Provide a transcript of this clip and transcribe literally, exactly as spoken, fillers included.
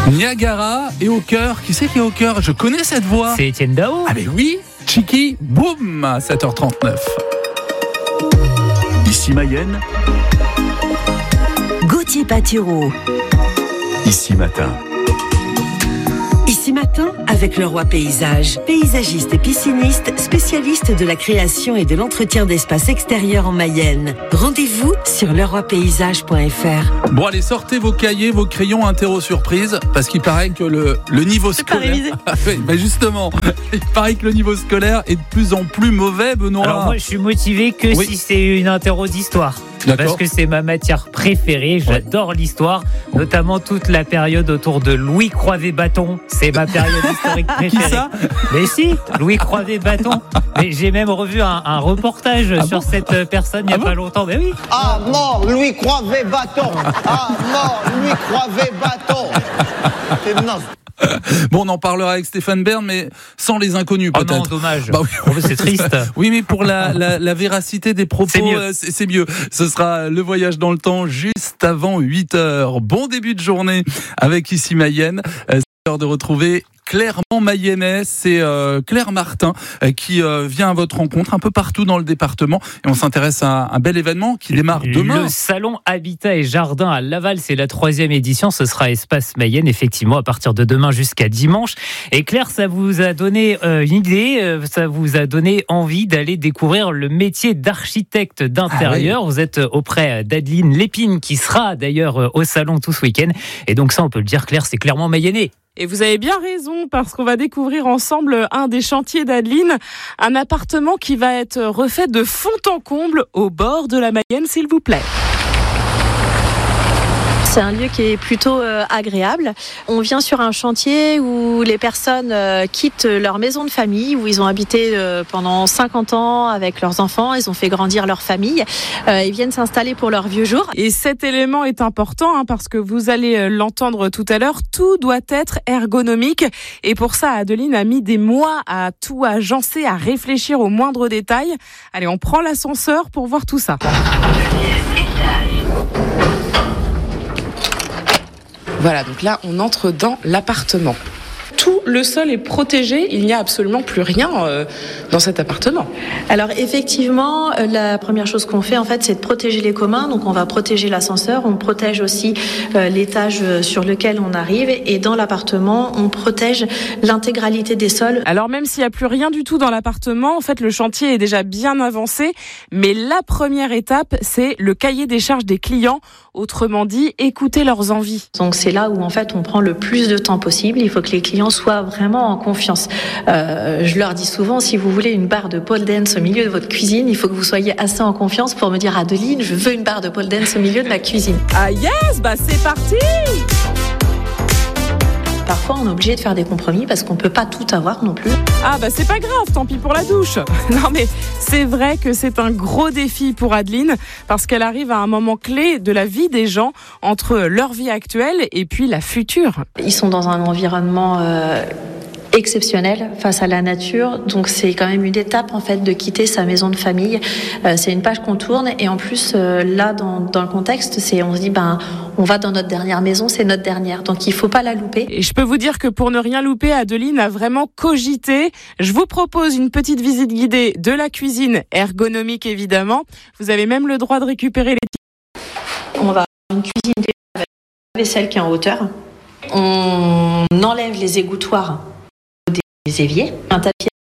Niagara est au cœur. Qui c'est qui est au cœur? Je connais cette voix. C'est Étienne Dao. Ah mais oui, Chiki, boum, à sept heures trente-neuf. Ici Mayenne. Gauthier Patireau. Ici Matin. Ici Matin, avec le Roi Paysage, paysagiste et pisciniste, spécialiste de la création et de l'entretien d'espaces extérieurs en Mayenne. Rendez-vous sur le roi paysage point f r. Bon allez, sortez vos cahiers, vos crayons, interro surprise, parce qu'il paraît que le, le niveau C'est pas scolaire... révisé. Ah oui, bah justement, il paraît que le niveau scolaire est de plus en plus mauvais, Benoît. Alors moi je suis motivé que Oui. si c'est une interro d'histoire. D'accord. Parce que c'est ma matière préférée, j'adore l'histoire, notamment toute la période autour de Louis Croivet-Bâton, c'est ma période historique préférée. Qui ça? Mais si, Louis Croivet-Bâton. Mais j'ai même revu un, un reportage Ah sur bon cette personne il n'y a Ah pas bon longtemps. Mais oui. Ah mort, Louis Croivet-Bâton. Ah mort, Louis Croivet-Bâton. C'est naze. Bon, on en parlera avec Stéphane Bern, mais sans les inconnus Oh peut-être. non, dommage. Bah oui. Oh, c'est triste. Oui, mais pour la, la, la véracité des propos, C'est mieux. euh, c'est, c'est mieux. Ce sera le voyage dans le temps juste avant huit heures. Bon début de journée avec Ici Mayenne. Euh, c'est l'heure de retrouver Clermont Mayennais, c'est euh, Claire Martin euh, qui euh, vient à votre rencontre un peu partout dans le département et on s'intéresse à un bel événement qui démarre demain. Le salon Habitat et Jardin à Laval, c'est la troisième édition, ce sera Espace Mayenne effectivement à partir de demain jusqu'à dimanche. Et Claire, ça vous a donné euh, une idée, euh, ça vous a donné envie d'aller découvrir le métier d'architecte d'intérieur. Ah oui. Vous êtes auprès d'Adeline Lépine qui sera d'ailleurs au salon tout ce week-end et donc ça on peut le dire Claire, c'est clairement mayennais. Et vous avez bien raison, parce qu'on va découvrir ensemble un des chantiers d'Adeline, un appartement qui va être refait de fond en comble au bord de la Mayenne, s'il vous plaît. C'est un lieu qui est plutôt euh, agréable. On vient sur un chantier où les personnes euh, quittent leur maison de famille, où ils ont habité euh, pendant cinquante ans avec leurs enfants, ils ont fait grandir leur famille, euh, ils viennent s'installer pour leurs vieux jours. Et cet élément est important hein, parce que vous allez l'entendre tout à l'heure, tout doit être ergonomique. Et pour ça, Adeline a mis des mois à tout agencer, à réfléchir aux moindres détails. Allez, on prend l'ascenseur pour voir tout ça. Voilà, donc là, on entre dans l'appartement. Tout le sol est protégé, il n'y a absolument plus rien euh, dans cet appartement. Alors effectivement, euh, la première chose qu'on fait en fait, c'est de protéger les communs. Donc on va protéger l'ascenseur, on protège aussi euh, l'étage sur lequel on arrive et dans l'appartement, on protège l'intégralité des sols. Alors même s'il n'y a plus rien du tout dans l'appartement, en fait le chantier est déjà bien avancé, mais la première étape, c'est le cahier des charges des clients. Autrement dit, écouter leurs envies. Donc c'est là où en fait on prend le plus de temps possible. Il faut que les clients soient vraiment en confiance. Euh, je leur dis souvent, si vous voulez une barre de pole dance au milieu de votre cuisine, il faut que vous soyez assez en confiance pour me dire Adeline, je veux une barre de pole dance au milieu de ma cuisine. Ah yes, bah c'est parti! Parfois, on est obligé de faire des compromis parce qu'on peut pas tout avoir non plus. Ah bah c'est pas grave, tant pis pour la douche. Non mais c'est vrai que c'est un gros défi pour Adeline parce qu'elle arrive à un moment clé de la vie des gens entre leur vie actuelle et puis la future. Ils sont dans un environnement euh, exceptionnel face à la nature, donc c'est quand même une étape en fait de quitter sa maison de famille. Euh, c'est une page qu'on tourne et en plus euh, là dans, dans le contexte, c'est on se dit ben on va dans notre dernière maison, c'est notre dernière, donc il faut pas la louper. Et je peux vous dire que pour ne rien louper, Adeline a vraiment cogité. Je vous propose une petite visite guidée de la cuisine, ergonomique évidemment. Vous avez même le droit de récupérer les... On va avoir une cuisine avec la vaisselle qui est en hauteur. On enlève les égouttoirs des éviers, un tapis